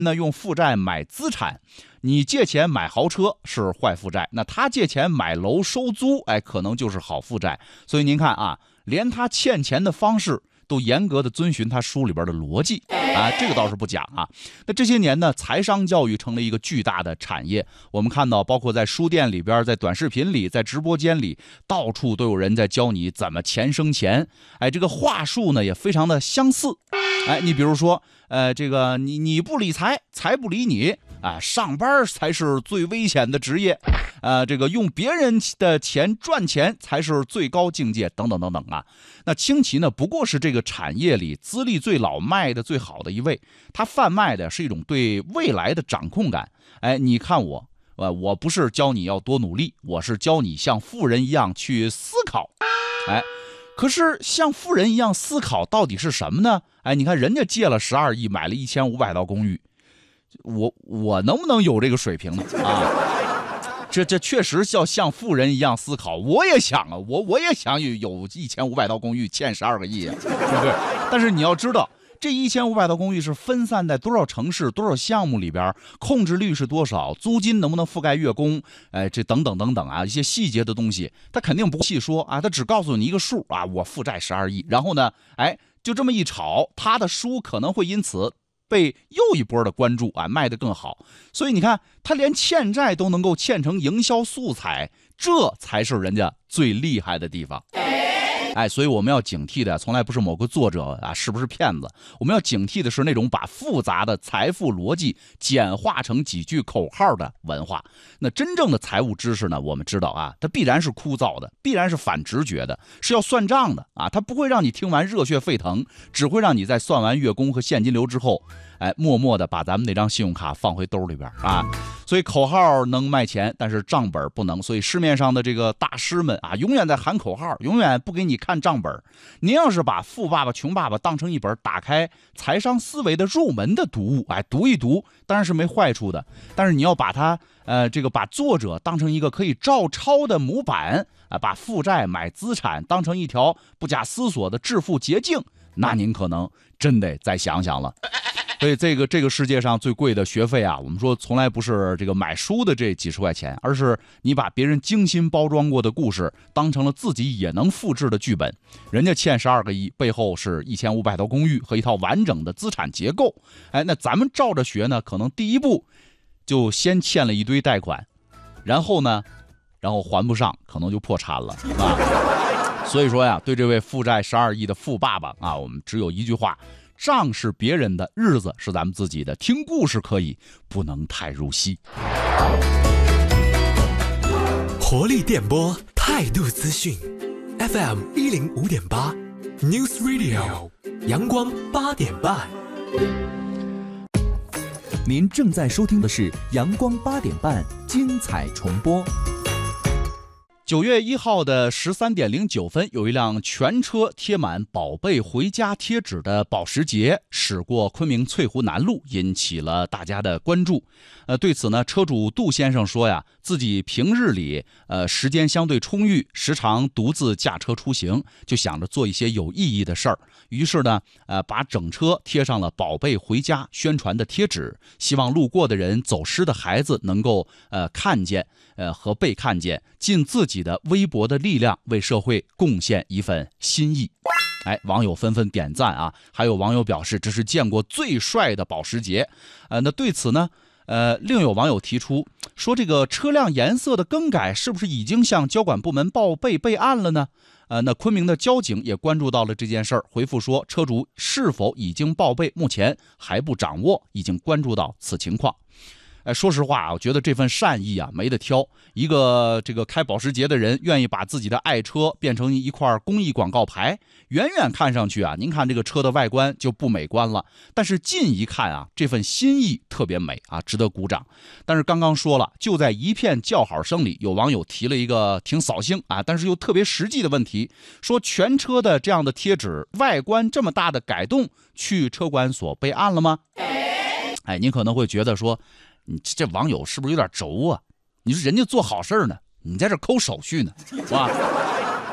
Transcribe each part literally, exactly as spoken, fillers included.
那用负债买资产，你借钱买豪车是坏负债，那他借钱买楼收租，哎，可能就是好负债。所以您看啊，连他欠钱的方式都严格的遵循他书里边的逻辑啊，这个倒是不讲啊。那这些年呢，财商教育成了一个巨大的产业。我们看到，包括在书店里边，在短视频里，在直播间里，到处都有人在教你怎么钱生钱。哎，这个话术呢也非常的相似。哎，你比如说，呃，这个你你不理财，财不理你啊，上班才是最危险的职业。呃，这个用别人的钱赚钱才是最高境界，等等等等啊。那清奇呢，不过是这个产业里资历最老、卖的最好的一位。他贩卖的是一种对未来的掌控感。哎，你看我，呃，我不是教你要多努力，我是教你像富人一样去思考。哎，可是像富人一样思考到底是什么呢？哎，你看人家借了十二亿，买了一千五百套公寓，我我能不能有这个水平呢？啊？这这确实叫像富人一样思考，我也想啊，我我也想有有一千五百套公寓，欠十二个亿啊，对不对？但是你要知道，这一千五百套公寓是分散在多少城市、多少项目里边，控制率是多少，租金能不能覆盖月供，哎，这等等等等啊，一些细节的东西，他肯定不细说啊，他只告诉你一个数啊，我负债十二亿，然后呢，哎，就这么一炒，他的书可能会因此被又一波的关注啊，卖得更好。所以你看，他连欠债都能够欠成营销素材，这才是人家最厉害的地方。哎，所以我们要警惕的从来不是某个作者啊是不是骗子，我们要警惕的是那种把复杂的财富逻辑简化成几句口号的文化。那真正的财务知识呢，我们知道啊，它必然是枯燥的，必然是反直觉的，是要算账的啊，它不会让你听完热血沸腾，只会让你在算完月供和现金流之后，哎，默默的把咱们那张信用卡放回兜里边啊。所以口号能卖钱，但是账本不能。所以市面上的这个大师们啊，永远在喊口号，永远不给你看账本。您要是把《富爸爸穷爸爸》当成一本打开财商思维的入门的读物，哎，读一读当然是没坏处的。但是你要把它呃这个把作者当成一个可以照抄的模板啊，把负债买资产当成一条不假思索的致富捷径，那您可能真得再想想了。所以这个这个世界上最贵的学费啊，我们说从来不是这个买书的这几十块钱，而是你把别人精心包装过的故事当成了自己也能复制的剧本。人家欠十二个亿，背后是一千五百套公寓和一套完整的资产结构。哎，那咱们照着学呢，可能第一步就先欠了一堆贷款，然后呢，然后还不上，可能就破产了啊。所以说呀，对这位负债十二亿的富爸爸啊，我们只有一句话。账是别人的，日子是咱们自己的。听故事可以，不能太入戏。 活力电波，态度资讯 ，F M 一零五点八 ，News Radio， 阳光八点半。 您正在收听的是阳光八点半精彩重播。 九月一号的十三点零九分，有一辆全车贴满宝贝回家贴纸的保时捷驶过昆明翠湖南路，引起了大家的关注。呃，对此呢，车主杜先生说呀，自己平日里呃时间相对充裕，时常独自驾车出行，就想着做一些有意义的事儿。于是呢，呃，把整车贴上了宝贝回家宣传的贴纸，希望路过的人、走失的孩子能够呃看见，呃和被看见，尽自己的微薄的力量为社会贡献一份心意。哎，网友纷纷点赞啊！还有网友表示这是见过最帅的保时捷。呃，那对此呢，呃，另有网友提出说，这个车辆颜色的更改是不是已经向交管部门报备备案了呢？呃，那昆明的交警也关注到了这件事儿，回复说车主是否已经报备，目前还不掌握，已经关注到此情况。哎，说实话啊，我觉得这份善意啊没得挑。一个这个开保时捷的人愿意把自己的爱车变成一块公益广告牌，远远看上去啊，您看这个车的外观就不美观了，但是近一看啊，这份心意特别美啊，值得鼓掌。但是刚刚说了，就在一片叫好声里，有网友提了一个挺扫兴啊，但是又特别实际的问题，说全车的这样的贴纸外观这么大的改动，去车管所备案了吗？哎，您可能会觉得说，你这网友是不是有点轴啊？你说人家做好事呢，你在这抠手续呢，是吧？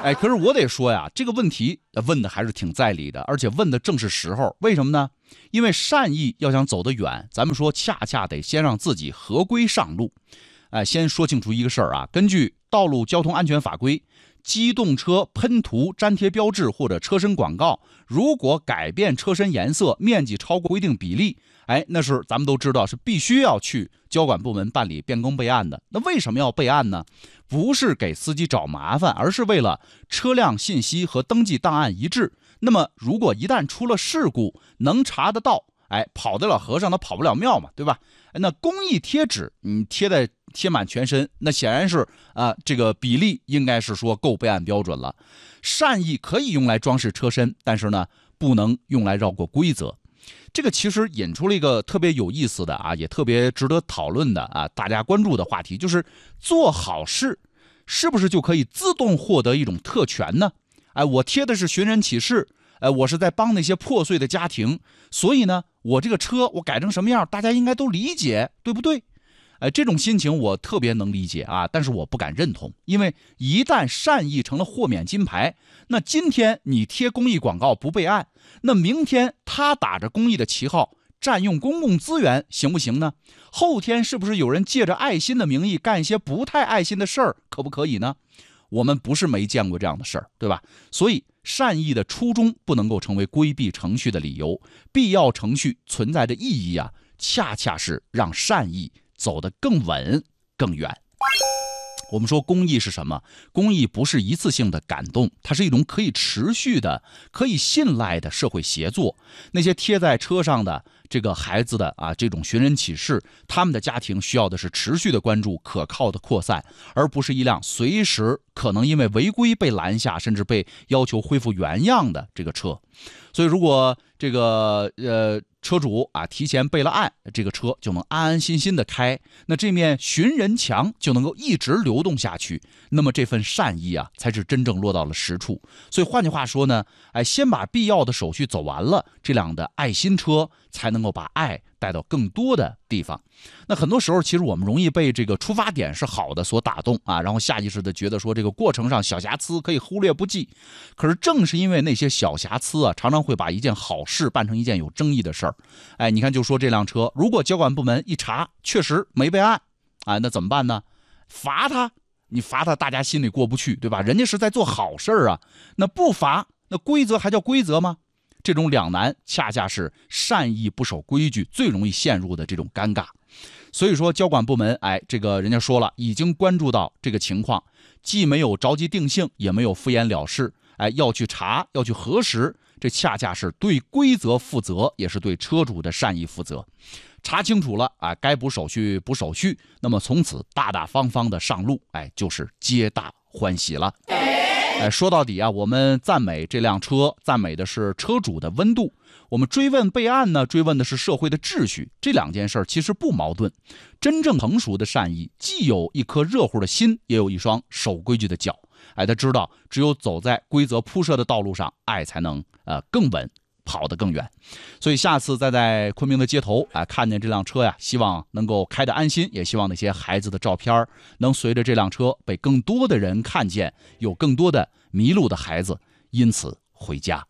哎，可是我得说呀，这个问题问的还是挺在理的，而且问的正是时候。为什么呢？因为善意要想走得远，咱们说恰恰得先让自己合规上路。哎，先说清楚一个事儿啊，根据道路交通安全法规，机动车喷涂、粘贴标志或者车身广告，如果改变车身颜色、面积超过规定比例，哎，那是咱们都知道是必须要去交管部门办理变更备案的。那为什么要备案呢？不是给司机找麻烦，而是为了车辆信息和登记档案一致。那么如果一旦出了事故，能查得到，哎，跑得了和尚他跑不了庙嘛，对吧？那公益贴纸你贴在贴满全身，那显然是啊、呃，这个比例应该是说够备案标准了。善意可以用来装饰车身，但是呢，不能用来绕过规则。这个其实引出了一个特别有意思的啊，也特别值得讨论的啊，大家关注的话题，就是做好事是不是就可以自动获得一种特权呢？哎，我贴的是寻人启事，哎，我是在帮那些破碎的家庭，所以呢，我这个车我改成什么样，大家应该都理解，对不对？哎，这种心情我特别能理解啊，但是我不敢认同，因为一旦善意成了豁免金牌，那今天你贴公益广告不备案，那明天他打着公益的旗号占用公共资源行不行呢？后天是不是有人借着爱心的名义干一些不太爱心的事儿，可不可以呢？我们不是没见过这样的事儿，对吧？所以善意的初衷不能够成为规避程序的理由，必要程序存在的意义啊，恰恰是让善意走得更稳更远。我们说公益是什么？公益不是一次性的感动，它是一种可以持续的、可以信赖的社会协作。那些贴在车上的这个孩子的啊这种寻人启事，他们的家庭需要的是持续的关注、可靠的扩散，而不是一辆随时可能因为违规被拦下，甚至被要求恢复原样的这个车。所以如果这个呃车主啊提前备了案，这个车就能安安心心的开，那这面寻人墙就能够一直流动下去，那么这份善意啊才是真正落到了实处。所以换句话说呢，哎，先把必要的手续走完了，这辆的爱心车才能够把爱带到更多的地方。那很多时候其实我们容易被这个出发点是好的所打动啊，然后下意识的觉得说这个过程上小瑕疵可以忽略不计。可是正是因为那些小瑕疵啊，常常会把一件好事办成一件有争议的事儿。哎，你看就说这辆车，如果交管部门一查确实没备案啊，那怎么办呢？罚他，你罚他大家心里过不去，对吧？人家是在做好事啊，那不罚那规则还叫规则吗？这种两难恰恰是善意不守规矩最容易陷入的这种尴尬。所以说交管部门，哎，这个人家说了，已经关注到这个情况，既没有着急定性，也没有敷衍了事，哎，要去查，要去核实，这恰恰是对规则负责，也是对车主的善意负责。查清楚了啊，该补手续补手续，那么从此大大方方的上路，哎，就是皆大欢喜了。哎，说到底啊，我们赞美这辆车，赞美的是车主的温度。我们追问备案呢，追问的是社会的秩序。这两件事其实不矛盾。真正成熟的善意，既有一颗热乎的心，也有一双守规矩的脚。哎，他知道，只有走在规则铺设的道路上，爱才能呃更稳，跑得更远。所以下次再在昆明的街头啊、呃、看见这辆车呀，希望能够开得安心，也希望那些孩子的照片能随着这辆车被更多的人看见，有更多的迷路的孩子因此回家。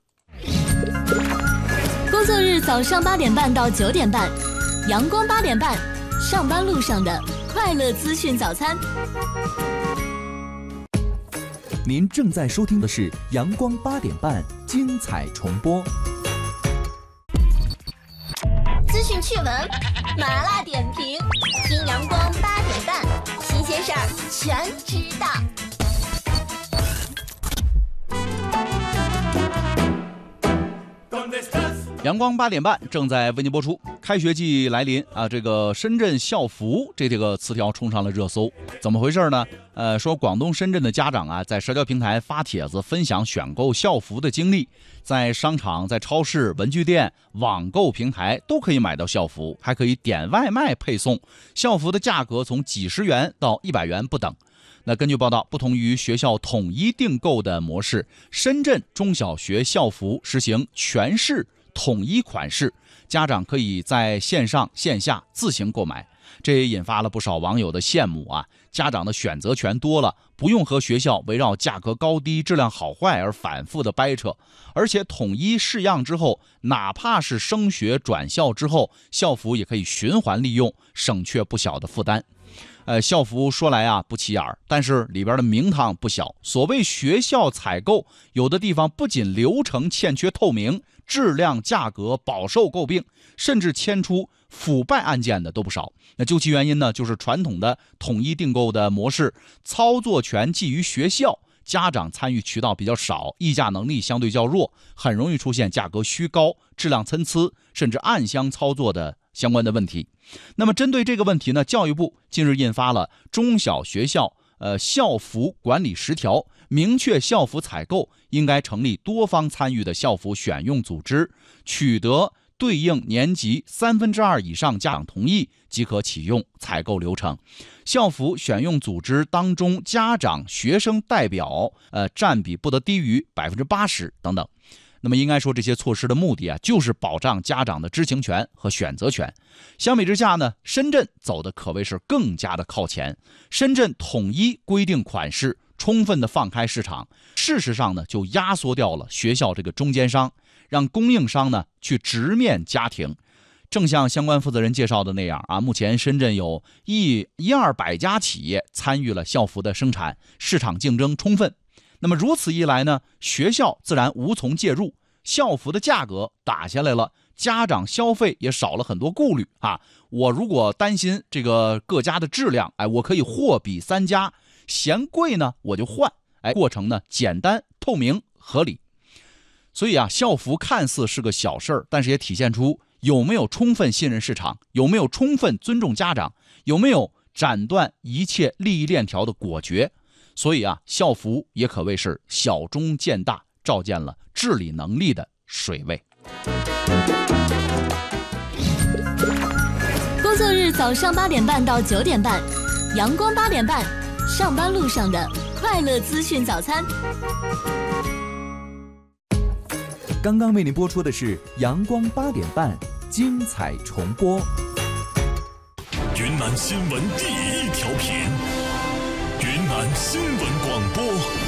工作日早上八点半到九点半，阳光八点半，上班路上的快乐资讯早餐。 您正在收听的是阳光八点半精彩重播。 资讯趣闻，麻辣点评，听阳光八点半，新鲜事儿全知道。 阳光八点半正在为您播出。开学季来临啊，这个深圳校服这这个词条冲上了热搜，怎么回事呢？呃，说广东深圳的家长啊，在社交平台发帖子分享选购校服的经历，在商场、在超市、文具店、网购平台都可以买到校服，还可以点外卖配送。校服的价格从几十元到一百元不等。那根据报道，不同于学校统一订购的模式，深圳中小学校服实行全市统一款式，家长可以在线上线下自行购买，这也引发了不少网友的羡慕啊！家长的选择权多了， 不用和学校围绕价格高低、质量好坏而反复的掰扯，而且统一式样之后，哪怕是升学转校之后，校服也可以循环利用，省却不小的负担。呃，校服说来啊不起眼儿，但是里边的名堂不小。所谓学校采购，有的地方不仅流程欠缺透明，质量价格饱受诟病，甚至牵出腐败案件的都不少。那究其原因呢，就是传统的统一订购的模式，操作权寄于学校，家长参与渠道比较少，议价能力相对较弱，很容易出现价格虚高、质量参差，甚至暗箱操作的相关的问题。那么针对这个问题呢，教育部近日印发了中小学校呃校服管理十条，明确校服采购应该成立多方参与的校服选用组织，取得对应年级三分之二以上家长同意即可启用采购流程。校服选用组织当中，家长、学生代表呃占比不得低于百分之八十等等。那么应该说，这些措施的目的啊，就是保障家长的知情权和选择权。相比之下呢，深圳走的可谓是更加的靠前。深圳统一规定款式，充分的放开市场，事实上呢，就压缩掉了学校这个中间商，让供应商呢去直面家庭。正像相关负责人介绍的那样啊，目前深圳有一一二百家企业参与了校服的生产，市场竞争充分。那么如此一来呢，学校自然无从介入，校服的价格打下来了，家长消费也少了很多顾虑啊。我如果担心这个各家的质量，哎，我可以货比三家，嫌贵呢我就换，哎，过程呢简单、透明、合理。所以啊，校服看似是个小事儿，但是也体现出有没有充分信任市场，有没有充分尊重家长，有没有斩断一切利益链条的果决。所以啊，校服也可谓是小中见大，照见了治理能力的水位。 工作日早上八点半到九点半，阳光八点半，上班路上的快乐资讯早餐。 刚刚为您播出的是阳光八点半精彩重播。 云南新闻第一调频，云南新闻广播。